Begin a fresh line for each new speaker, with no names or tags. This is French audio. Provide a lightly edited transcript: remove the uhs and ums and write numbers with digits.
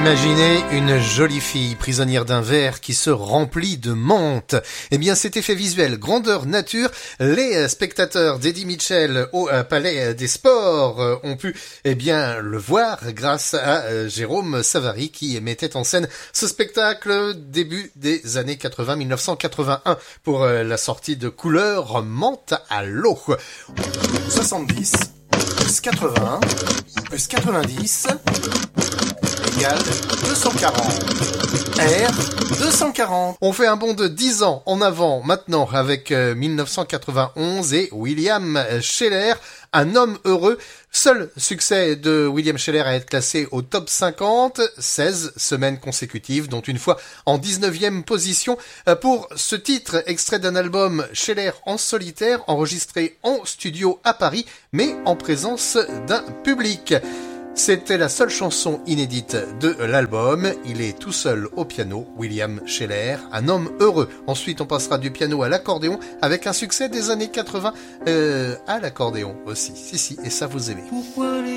Imaginez une jolie fille prisonnière d'un verre qui se remplit de menthe. Eh bien, cet effet visuel grandeur nature, les spectateurs d'Eddie Mitchell au Palais des Sports ont pu le voir grâce à Jérôme Savary qui mettait en scène ce spectacle début des années 80, 1981 pour la sortie de Couleur menthe à l'eau.
70 plus 80 plus 90 égale 240. R 240.
On fait un bond de 10 ans en avant maintenant avec 1991 et William Scheller, Un homme heureux. Seul succès de William Scheller à être classé au top 50, 16 semaines consécutives, dont une fois en 19e position pour ce titre extrait d'un album Scheller en solitaire enregistré en studio à Paris, mais en présence d'un public. C'était la seule chanson inédite de l'album. Il est tout seul au piano, William Scheller, Un homme heureux. Ensuite, on passera du piano à l'accordéon avec un succès des années 80 à l'accordéon aussi. Si, et ça vous aimez.
Pourquoi les